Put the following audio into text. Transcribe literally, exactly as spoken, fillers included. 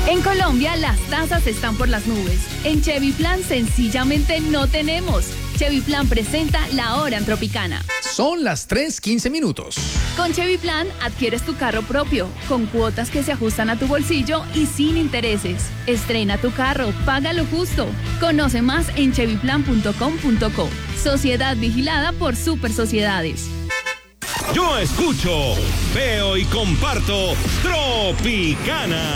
En Colombia las tasas están por las nubes. En Chevy Plan sencillamente no tenemos. Chevy Plan presenta La Hora en Tropicana. Son las tres quince minutos. Con Chevy Plan adquieres tu carro propio, con cuotas que se ajustan a tu bolsillo y sin intereses. Estrena tu carro, págalo justo. Conoce más en chevy plan punto com punto co. Sociedad vigilada por Super Sociedades. Yo escucho, veo y comparto Tropicana.